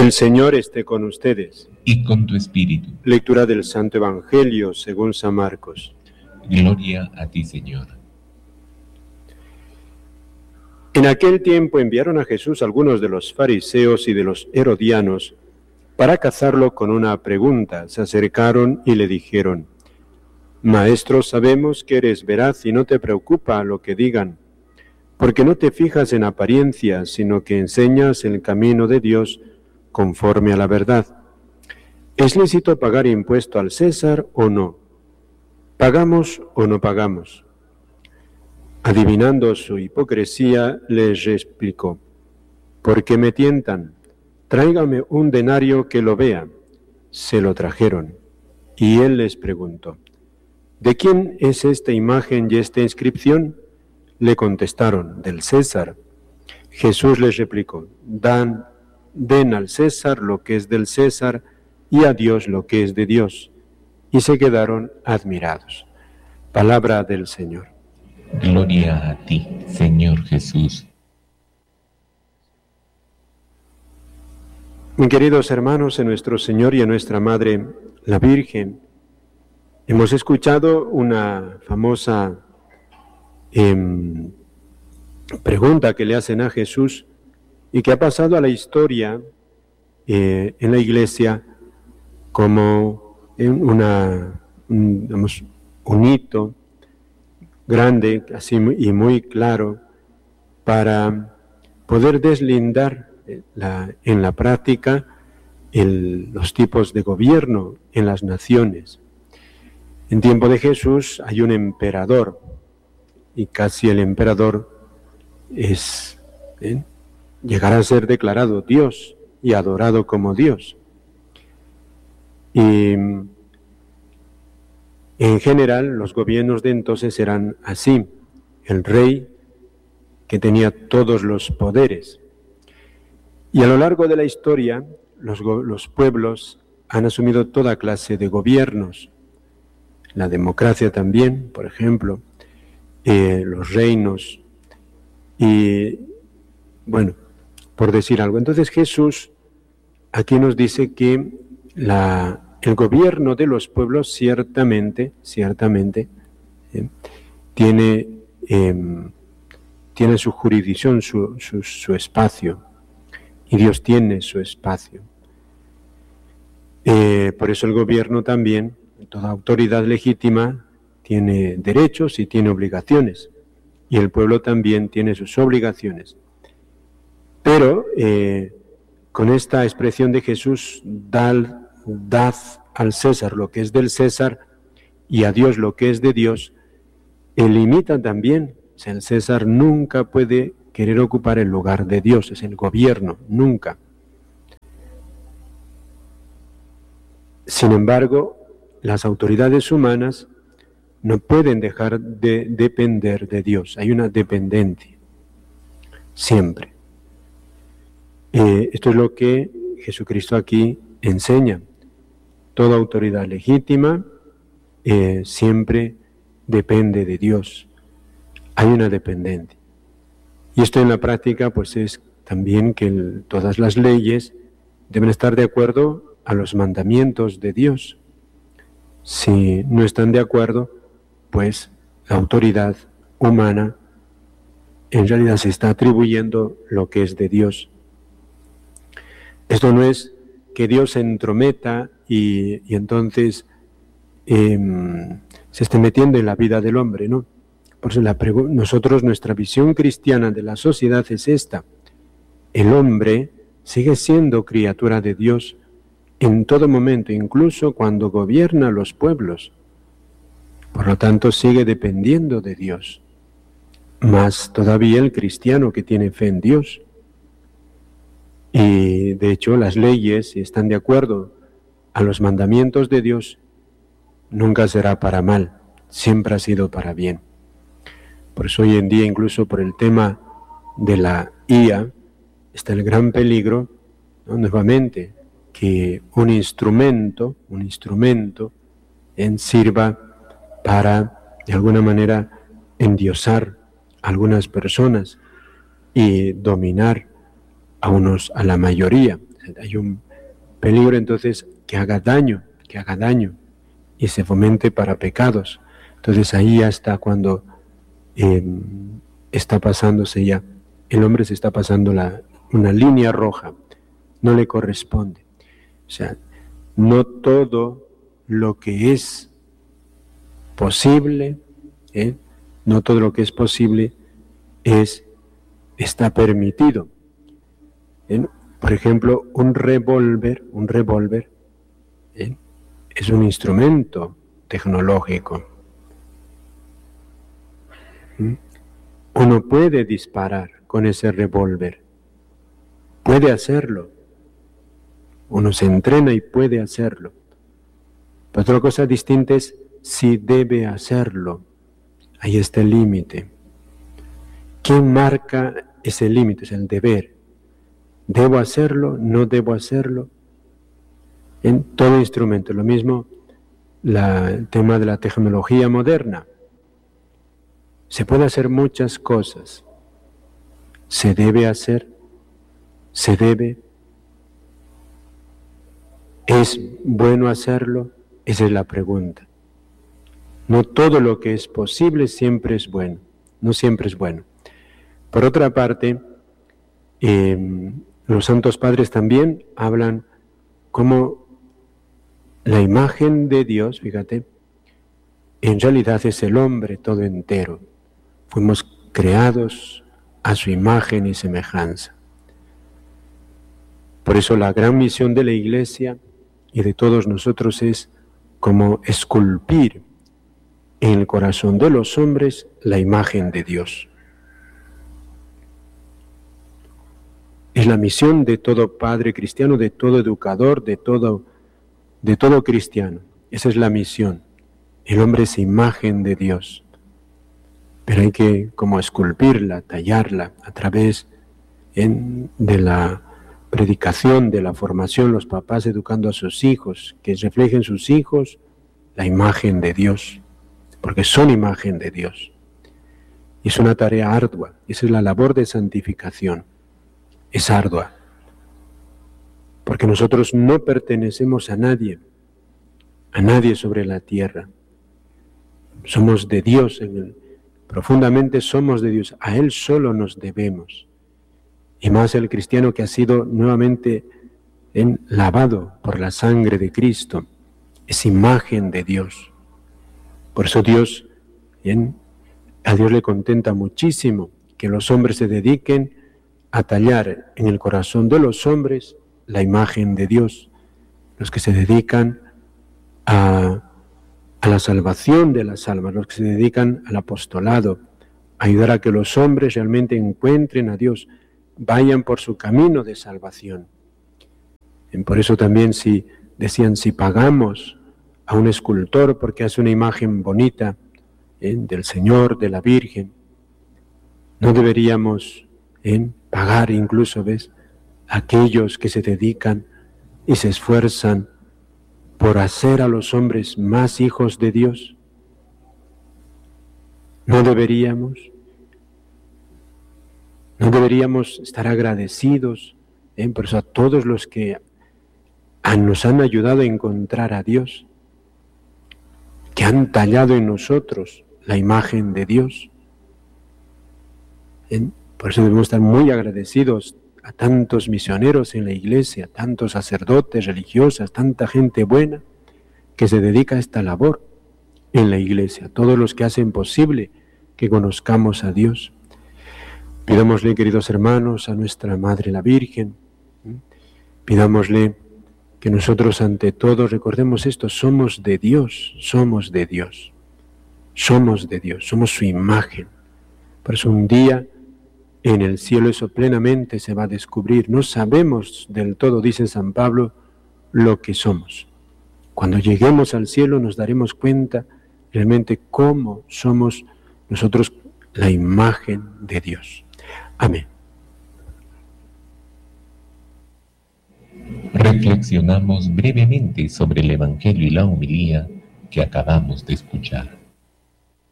El Señor esté con ustedes. Y con tu espíritu. Lectura del Santo Evangelio según San Marcos. Gloria a ti, Señor. En aquel tiempo enviaron a Jesús algunos de los fariseos y de los herodianos para cazarlo con una pregunta. Se acercaron y le dijeron: Maestro, sabemos que eres veraz y no te preocupa lo que digan, porque no te fijas en apariencias, sino que enseñas el camino de Dios conforme a la verdad. ¿Es lícito pagar impuesto al César o no? ¿Pagamos o no pagamos? Adivinando su hipocresía, les explicó: ¿Por qué me tientan? Tráigame un denario que lo vea. Se lo trajeron, y él les preguntó: ¿De quién es esta imagen y esta inscripción? Le contestaron: del César. Jesús les replicó: Den al César lo que es del César y a Dios lo que es de Dios. Y se quedaron admirados. Palabra del Señor. Gloria a ti, Señor Jesús. Mis queridos hermanos, en nuestro Señor y en nuestra Madre, la Virgen, hemos escuchado una famosa pregunta que le hacen a Jesús y que ha pasado a la historia en la Iglesia como un hito grande así, y muy claro para poder deslindar en la práctica los tipos de gobierno en las naciones. En tiempo de Jesús hay un emperador, y casi el emperador llegará a ser declarado Dios y adorado como Dios. Y en general los gobiernos de entonces eran así: el rey, que tenía todos los poderes. Y a lo largo de la historia los pueblos han asumido toda clase de gobiernos. La democracia también, por ejemplo, los reinos, y bueno, por decir algo. Entonces Jesús aquí nos dice que el gobierno de los pueblos ciertamente tiene su jurisdicción, su espacio, y Dios tiene su espacio. Por eso el gobierno también, toda autoridad legítima, tiene derechos y tiene obligaciones, y el pueblo también tiene sus obligaciones. Pero con esta expresión de Jesús, dad al César lo que es del César y a Dios lo que es de Dios, limita también. O sea, el César nunca puede querer ocupar el lugar de Dios, es el gobierno, nunca. Sin embargo, las autoridades humanas no pueden dejar de depender de Dios. Hay una dependencia, siempre. Esto es lo que Jesucristo aquí enseña. Toda autoridad legítima siempre depende de Dios. Hay una dependencia. Y esto en la práctica pues es también que todas las leyes deben estar de acuerdo a los mandamientos de Dios. Si no están de acuerdo, pues la autoridad humana en realidad se está atribuyendo lo que es de Dios. Esto no es que Dios se entrometa y entonces se esté metiendo en la vida del hombre, ¿no? Por eso nuestra visión cristiana de la sociedad es esta: el hombre sigue siendo criatura de Dios en todo momento, incluso cuando gobierna los pueblos. Por lo tanto, sigue dependiendo de Dios. Más todavía el cristiano que tiene fe en Dios. Y de hecho, las leyes, si están de acuerdo a los mandamientos de Dios, nunca será para mal, siempre ha sido para bien. Por eso hoy en día, incluso por el tema de la IA, está el gran peligro, ¿no? Nuevamente, que un instrumento sirva para, de alguna manera, endiosar a algunas personas y dominar a la mayoría. Hay un peligro entonces que haga daño y se fomente para pecados. Entonces ahí hasta cuando está pasándose ya, el hombre se está pasando una línea roja, no le corresponde. O sea, no todo lo que es posible, no todo lo que es posible está permitido. Por ejemplo, un revólver es un instrumento tecnológico. Uno puede disparar con ese revólver, puede hacerlo. Uno se entrena y puede hacerlo. Pero otra cosa distinta es si debe hacerlo. Ahí está el límite. ¿Quién marca ese límite? Es el deber. ¿Debo hacerlo? ¿No debo hacerlo? En todo instrumento. Lo mismo el tema de la tecnología moderna. Se puede hacer muchas cosas. ¿Se debe hacer? ¿Se debe? ¿Es bueno hacerlo? Esa es la pregunta. No todo lo que es posible siempre es bueno. No siempre es bueno. Por otra parte, los santos padres también hablan como la imagen de Dios, fíjate, en realidad es el hombre todo entero. Fuimos creados a su imagen y semejanza. Por eso la gran misión de la Iglesia y de todos nosotros es como esculpir en el corazón de los hombres la imagen de Dios. Es la misión de todo padre cristiano, de todo educador, de todo cristiano. Esa es la misión. El hombre es imagen de Dios. Pero hay que como esculpirla, tallarla a través de la predicación, de la formación, los papás educando a sus hijos, que reflejen sus hijos la imagen de Dios, porque son imagen de Dios. Y es una tarea ardua, esa es la labor de santificación, es ardua, porque nosotros no pertenecemos a nadie sobre la tierra. Somos de Dios, profundamente somos de Dios, a Él solo nos debemos. Y más el cristiano que ha sido nuevamente lavado por la sangre de Cristo, es imagen de Dios. Por eso a Dios le contenta muchísimo que los hombres se dediquen a tallar en el corazón de los hombres la imagen de Dios, los que se dedican a la salvación de las almas, los que se dedican al apostolado, a ayudar a que los hombres realmente encuentren a Dios, vayan por su camino de salvación. Por eso también si pagamos a un escultor porque hace una imagen bonita del Señor, de la Virgen, no deberíamos pagar incluso, a aquellos que se dedican y se esfuerzan por hacer a los hombres más hijos de Dios. No deberíamos estar agradecidos por eso a todos los que nos han ayudado a encontrar a Dios, que han tallado en nosotros la imagen de Dios. Por eso debemos estar muy agradecidos a tantos misioneros en la Iglesia, tantos sacerdotes, religiosas, tanta gente buena que se dedica a esta labor en la Iglesia, todos los que hacen posible que conozcamos a Dios. Pidámosle, queridos hermanos, a nuestra Madre la Virgen, pidámosle que nosotros ante todo recordemos esto: somos de Dios, somos de Dios, somos de Dios, somos su imagen. Por eso un día en el cielo eso plenamente se va a descubrir. No sabemos del todo, dice San Pablo, lo que somos. Cuando lleguemos al cielo nos daremos cuenta realmente cómo somos nosotros la imagen de Dios. Amén. Reflexionamos brevemente sobre el Evangelio y la homilía que acabamos de escuchar.